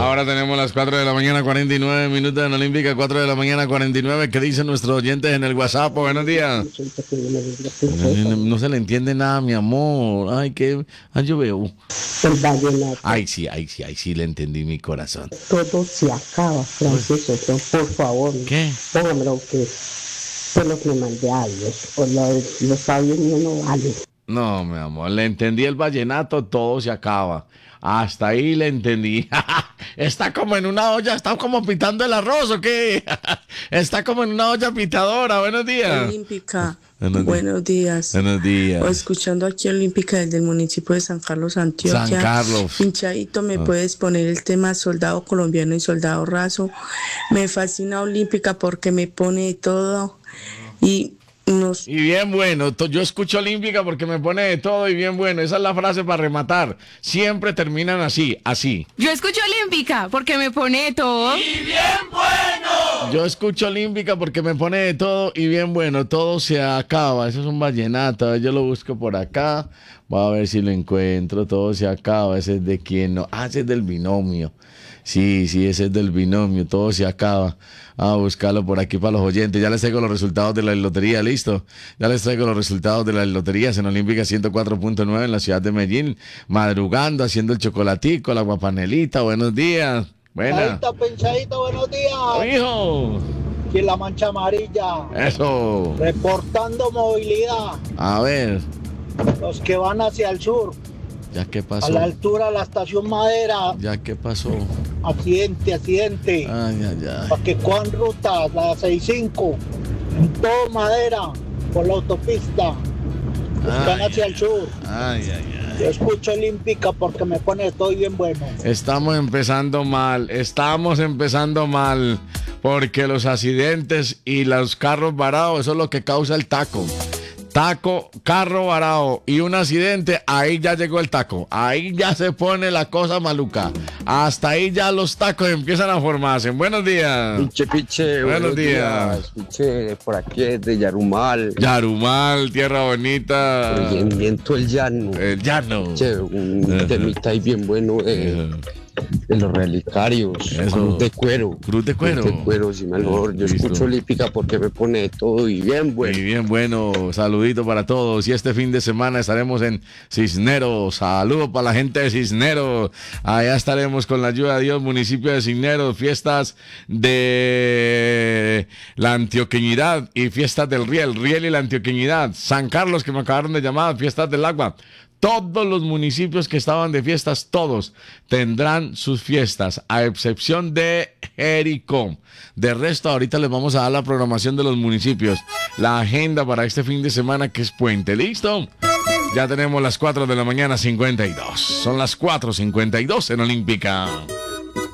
Ahora tenemos las 4 de la mañana, 49 minutos en Olímpica, 4 de la mañana, 49. ¿Qué dicen nuestros oyentes en el WhatsApp? Buenos días. No se le entiende nada, mi amor. Ay, qué. Ay, yo veo. El vallenato. Ay, sí, le entendí mi corazón. Todo se acaba, Francis Soto, por favor. ¿Qué? Póngamelo que se los me mandé a Dios. O los sabios míos no valen. No, mi amor, le entendí el vallenato, todo se acaba. Hasta ahí le entendí. Está como en una olla, está como pitando el arroz, ¿o qué? Está como en una olla pitadora. Buenos días. Olímpica. Buenos días. Buenos días. O escuchando aquí Olímpica desde el municipio de San Carlos, Antioquia. San Carlos. Pinchadito, ¿me puedes poner el tema soldado colombiano y soldado raso? Me fascina Olímpica porque me pone de todo y bien bueno, yo escucho Olímpica porque me pone de todo y bien bueno. Esa es la frase para rematar. Siempre terminan así. Yo escucho Olímpica porque me pone de todo. ¡Y bien bueno! Yo escucho Olímpica porque me pone de todo y bien bueno. Todo se acaba. Eso es un vallenato. Yo lo busco por acá. Voy a ver si lo encuentro. Todo se acaba. Ese es de quién no. Ese es del binomio. Sí, ese es del binomio. Todo se acaba. A buscarlo por aquí para los oyentes. Ya les traigo los resultados de la lotería, listo. Ya les traigo los resultados de las loterías en Olímpica 104.9 en la ciudad de Medellín. Madrugando, haciendo el chocolatico, la guapanelita. Buenos días. Buena. Penchadito, buenos días. Hijo. Aquí en la mancha amarilla. Eso. Reportando movilidad. A ver. Los que van hacia el sur. ¿Ya qué pasó? A la altura de la estación Madera. ¿Ya qué pasó? Accidente. Ay. Para que cojan rutas, la 65. En todo Madera, por la autopista. Los que van hacia el sur. Ay. Yo escucho Olímpica porque me pone todo bien bueno. Estamos empezando mal. Porque los accidentes y los carros varados, eso es lo que causa el taco. Carro varado y un accidente, ahí ya llegó el taco. Ahí ya se pone la cosa maluca. Hasta ahí ya los tacos empiezan a formarse. Buenos días. Piche. Buenos días. Piche, por aquí es de Yarumal. Tierra bonita. Corregimiento El Llano. El Llano. Piche, un temita ahí bien bueno de los relicarios. Eso. Cruz de cuero, sí, mejor. Yo escucho Olímpica porque me pone de todo y bien bueno. Y bien bueno. Saludito para todos. Y este fin de semana estaremos en Cisneros. Saludos para la gente de Cisneros. Allá estaremos con la ayuda de Dios, municipio de Cisneros. Fiestas de la Antioqueñidad y fiestas del Riel y la Antioqueñidad. San Carlos, que me acabaron de llamar, fiestas del agua. Todos los municipios que estaban de fiestas, todos tendrán sus fiestas, a excepción de Jericó. De resto, ahorita les vamos a dar la programación de los municipios, la agenda para este fin de semana que es puente. ¿Listo? Ya tenemos las 4 de la mañana 52. Son las 4:52 en Olímpica.